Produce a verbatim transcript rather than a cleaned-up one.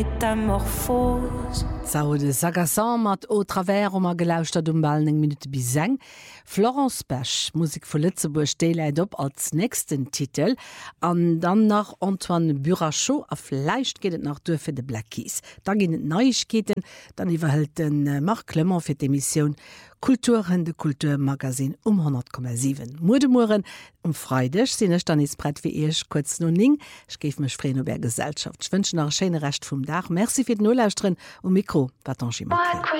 Metamorphose. Sau de Sagassan mat o travers om a gelauscht um balling Minute bis seng. Florence Pech, Musik vu Lützeburg steeleit op als nächsten Titel, an dann nach Antoine Burachot a Fleicht geht nach dufir de Black Keys. Da gin et Neuigkeeten, dann iwwerhelt den äh, Marc Clement fir d'Emission Kulturen de Kulturmagasin um hundert Komma sieben. Mudemuren um Freidech sinnech dann is brett wie eich kurz no ning. Ich geef mech Freno Gesellschaft. Ich wünsche nach schöne Recht vum Dach. Merci fir d Nolauusren um Mikro. Wat